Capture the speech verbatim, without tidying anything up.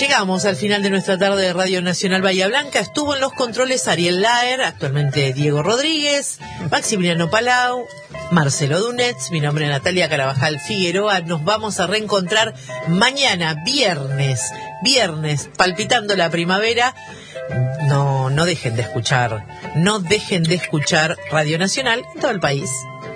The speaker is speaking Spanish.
Llegamos al final de nuestra tarde de Radio Nacional Bahía Blanca. Estuvo en los controles Ariel Laer, actualmente Diego Rodríguez, Maximiliano Palau, Marcelo Dunetz, mi nombre es Natalia Carabajal Figueroa. Nos vamos a reencontrar mañana, viernes, viernes, palpitando la primavera. No, no dejen de escuchar, no dejen de escuchar Radio Nacional en todo el país.